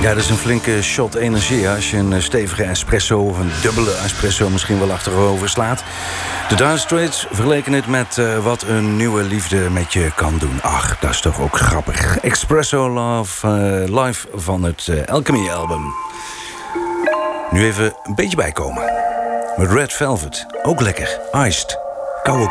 Ja, dat is een flinke shot energie als je een stevige espresso of een dubbele espresso misschien wel achterover slaat. De Dire Straits vergeleken het met wat een nieuwe liefde met je kan doen. Ach, dat is toch ook grappig. Espresso Love live van het Alchemy album. Nu even een beetje bijkomen. Met Red Velvet, ook lekker. Iced, koude